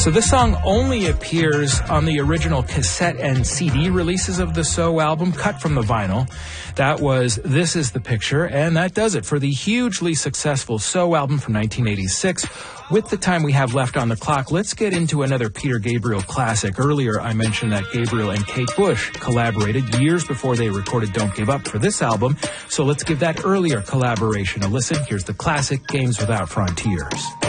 So this song only appears on the original cassette and CD releases of the So album, cut from the vinyl. That was This Is the Picture, and that does it for the hugely successful So album from 1986. With the time we have left on the clock, let's get into another Peter Gabriel classic. Earlier, I mentioned that Gabriel and Kate Bush collaborated years before they recorded Don't Give Up for this album. So let's give that earlier collaboration a listen. Here's the classic Games Without Frontiers.